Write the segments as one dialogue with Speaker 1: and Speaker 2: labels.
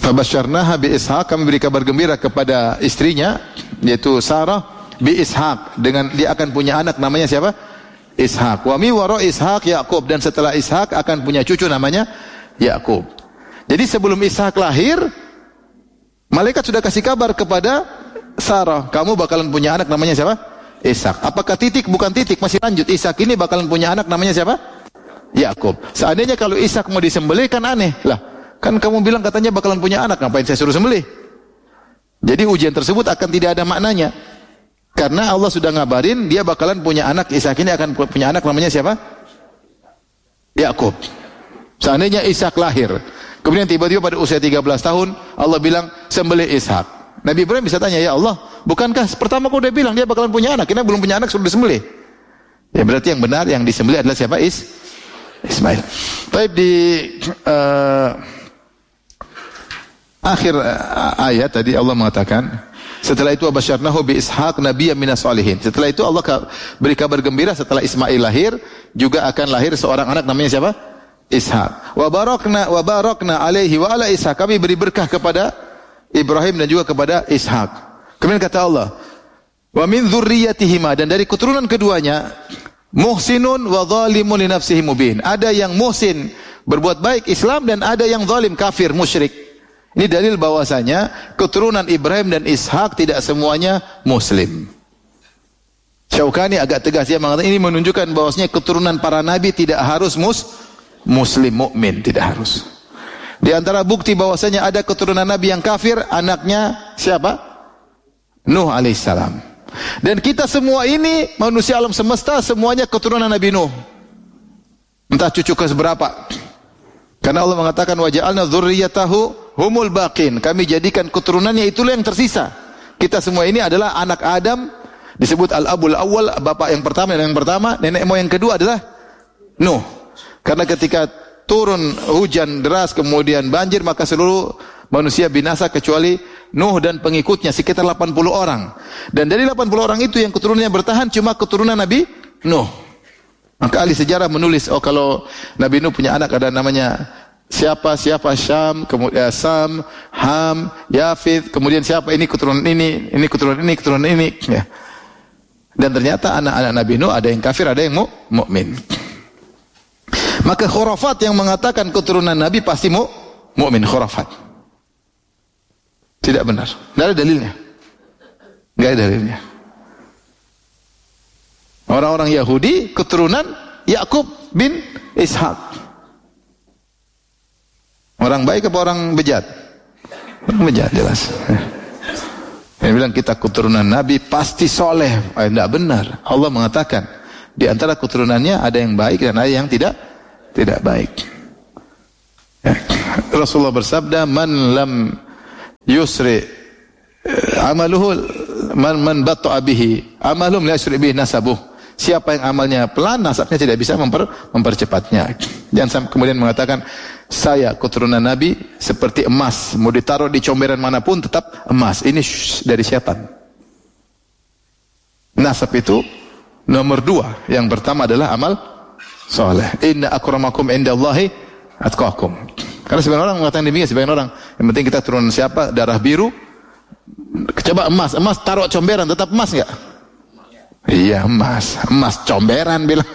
Speaker 1: Fabasyarnaha bi Ishaq, kami beri kabar gembira kepada istrinya yaitu Sarah bi Ishaq, dengan dia akan punya anak namanya siapa? Ishaq. Wa mi wara Ishaq Yaqub, dan setelah Ishaq akan punya cucu namanya Yaqub. Jadi sebelum Ishaq lahir, malaikat sudah kasih kabar kepada Sarah, kamu bakalan punya anak namanya siapa? Ishaq. Apakah titik? Bukan titik, masih lanjut. Ishaq ini bakalan punya anak namanya siapa? Yaqub. Seandainya kalau Ishaq mau disembelih kan aneh. Lah, kan kamu bilang katanya bakalan punya anak, ngapain saya suruh sembelih? Jadi ujian tersebut akan tidak ada maknanya. Karena Allah sudah ngabarin dia bakalan punya anak, Ishaq ini akan punya anak namanya siapa? Yaqub. Seandainya Ishaq lahir, kemudian tiba-tiba pada usia 13 tahun Allah bilang sembelih Ishaq. Nabi Ibrahim bisa tanya, ya Allah, bukankah pertama kau udah bilang dia bakalan punya anak, ini belum punya anak sudah disembelih? Ya berarti yang benar yang disembelih adalah siapa? Ismail. Baik, di akhir ayat tadi Allah mengatakan, setelah itu abasyarnahu bi Ishaq nabiyyan minas salihin. Setelah itu Allah beri kabar gembira setelah Ismail lahir juga akan lahir seorang anak namanya siapa? Ishaq. Wa barakna alaihi wa ala Ishaq. Kami beri berkah kepada Ibrahim dan juga kepada Ishaq. Kemudian kata Allah, wa min dzurriyyatihima, dan dari keturunan keduanya muhsinun wa zalimun li nafsihi mubin. Ada yang muhsin, berbuat baik Islam, dan ada yang zalim, kafir, musyrik. Ini dalil bahwasanya keturunan Ibrahim dan Ishaq tidak semuanya muslim. Syaukani agak tegas, dia mengatakan ini menunjukkan bahwasanya keturunan para nabi tidak harus muslim, mukmin, tidak harus. Di antara bukti bahwasanya ada keturunan nabi yang kafir, anaknya siapa? Nuh alaihissalam. Dan kita semua ini manusia alam semesta semuanya keturunan Nabi Nuh. Entah cucu ke seberapa. Karena Allah mengatakan waja'alna dzurriyyatahu humul baqin. Kami jadikan keturunannya itulah yang tersisa. Kita semua ini adalah anak Adam, disebut al-abul awwal, bapak yang pertama dan yang pertama, nenek moyang yang kedua adalah Nuh. Karena ketika turun hujan deras kemudian banjir, maka seluruh manusia binasa kecuali Nuh dan pengikutnya sekitar 80 orang. Dan dari 80 orang itu yang keturunannya bertahan cuma keturunan Nabi Nuh. Maka ahli sejarah menulis, oh kalau Nabi Nuh punya anak ada namanya siapa Syam, kemudian Sam, Ham, Yafid, kemudian siapa ini keturunan ini keturunan ini, ya. Dan ternyata anak-anak Nabi Nuh ada yang kafir, ada yang mukmin. Maka khurafat yang mengatakan keturunan Nabi pasti mukmin, khurafat. Tidak benar. Tidak ada dalilnya. Tidak ada dalilnya. Orang-orang Yahudi keturunan Yakub bin Ishaq. Orang baik apa orang bejat? Orang bejat jelas. Yang bilang kita keturunan Nabi pasti soleh. Tidak benar. Allah mengatakan di antara keturunannya ada yang baik dan ada yang tidak baik. Ya. Rasulullah bersabda, man lam yusri amaluhu man batta'a bihi amalum la yusri bihi nasabuh. Siapa yang amalnya pelan, nasabnya tidak bisa mempercepatnya. Jangan kemudian mengatakan saya keturunan Nabi seperti emas, mau ditaruh di comberan manapun tetap emas. Ini dari setan. Nasab itu nomor 2. Yang pertama adalah amal soleh. Inna akramakum indallahi atqakum. Karena sebagian orang mengatakan demikian, sebagian orang yang penting kita turunan siapa, darah biru. Coba emas taruh comberan tetap emas enggak? Iya emas comberan bilang.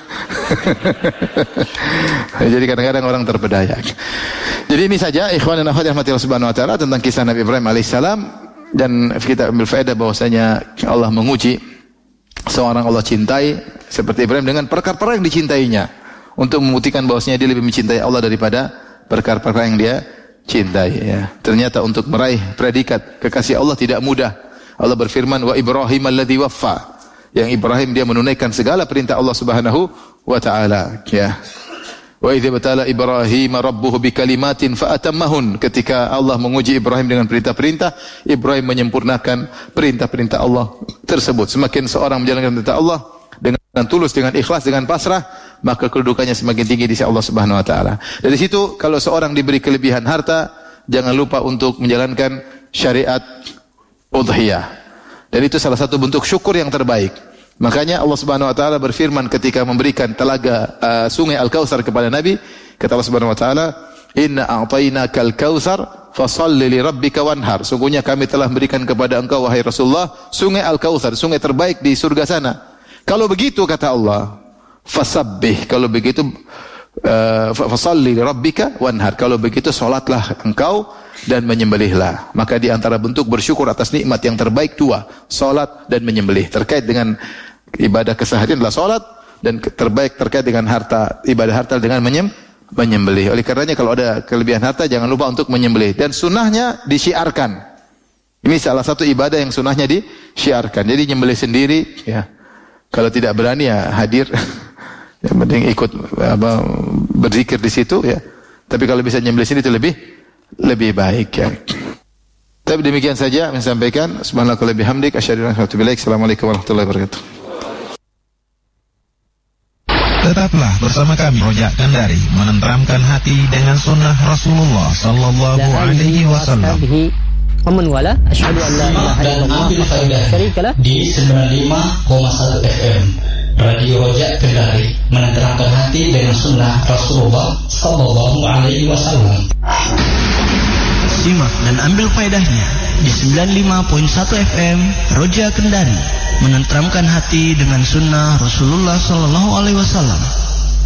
Speaker 1: Jadi kadang-kadang orang terpedaya. Jadi ini saja ikhwan dan akhwat rahmatillah subhanahu wa ta'ala tentang kisah Nabi Ibrahim alaihissalam. Dan kita ambil faedah bahwasanya Allah menguji seorang Allah cintai seperti Ibrahim dengan perkara-perkara yang dicintainya, untuk membuktikan bahwasanya dia lebih mencintai Allah daripada perkara-perkara yang dia cintai, ya. Ternyata untuk meraih predikat kekasih Allah tidak mudah. Allah berfirman, wa Ibrahim alladzi waffa. Yang Ibrahim dia menunaikan segala perintah Allah Subhanahu wa taala, ya. Wa idza batala Ibrahim rabbuhu bikalimatin fa atammahun. Ketika Allah menguji Ibrahim dengan perintah-perintah, Ibrahim menyempurnakan perintah-perintah Allah tersebut. Semakin seorang menjalankan perintah Allah dengan tulus, dengan ikhlas, dengan pasrah, maka kedudukannya semakin tinggi di sisi Allah Subhanahu wa taala. Dari situ kalau seorang diberi kelebihan harta, jangan lupa untuk menjalankan syariat udhiyah. Dan itu salah satu bentuk syukur yang terbaik. Makanya Allah Subhanahu wa taala berfirman ketika memberikan telaga sungai Al-Kautsar kepada Nabi, kata Allah Subhanahu wa taala, "Inna a'tainakal kautsar fashalli li rabbika wanhar. Sungguhnya kami telah berikan kepada engkau wahai Rasulullah sungai Al-Kautsar, sungai terbaik di surga sana. Kalau begitu kata Allah, fasabbih, kalau begitu fasalli li rabbika wanhar, kalau begitu salatlah engkau dan menyembelihlah. Maka di antara bentuk bersyukur atas nikmat yang terbaik dua, salat dan menyembelih. Terkait dengan ibadah keseharian adalah salat, dan terbaik terkait dengan harta, ibadah harta dengan menyembelih. Oleh karenanya kalau ada kelebihan harta jangan lupa untuk menyembelih, dan sunnahnya disyiarkan. Ini salah satu ibadah yang sunnahnya disyiarkan. Jadi nyembelih sendiri ya. Kalau tidak berani ya hadir. Yang penting ikut berzikir di situ ya. Tapi kalau bisa nyembelih sendiri itu lebih baik ya. Tapi demikian saja yang saya sampaikan. Subhanallah bihamdik asyhadu an la ilaha illa anta astaghfiruka wa atubu ilaik. Assalamualaikum warahmatullahi wabarakatuh.
Speaker 2: Tetaplah bersama kami Rojak Kendari, menenteramkan hati dengan sunnah Rasulullah sallallahu alaihi wasallam.
Speaker 3: Waman wala asyhadu an la ilaha illallah wa syarikalah
Speaker 4: di 95,1 FM Radio Rojak Kendari, menenteramkan hati dengan sunnah Rasulullah sallallahu alaihi wasallam.
Speaker 2: Simak dan ambil faedahnya di 95.1 FM Rojak Kendari, menenteramkan hati dengan sunnah Rasulullah sallallahu alaihi wasallam.